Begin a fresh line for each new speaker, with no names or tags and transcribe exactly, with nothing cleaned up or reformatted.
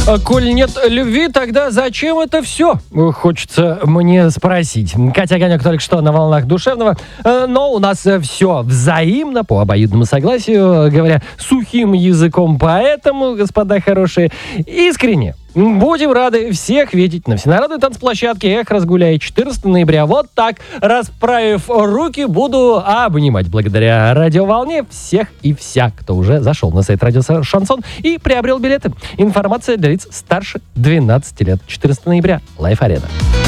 А коль нет любви, тогда зачем это все? Хочется мне спросить. Катя Огонек только что на волнах душевного, но у нас все взаимно, по обоюдному согласию, говоря сухим языком, поэтому, господа хорошие, искренне. Будем рады всех видеть на всенародной танцплощадке «Эх, разгуляй» четырнадцатого ноября. Вот так, расправив руки, буду обнимать благодаря радиоволне всех и вся, кто уже зашел на сайт Радио Шансон и приобрел билеты. Информация для лиц старше двенадцати лет. четырнадцатого ноября. Лайф Арена.